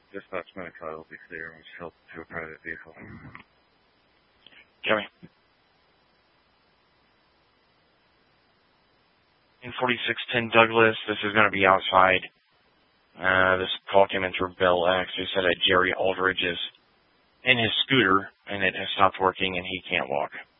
Dispatch Minotaur will be clear and help to a private vehicle. Copy. In 4610 Douglas, this is going to be outside. This call came in through Bell X. They said that Jerry Aldridge is in his scooter, and it has stopped working, and he can't walk.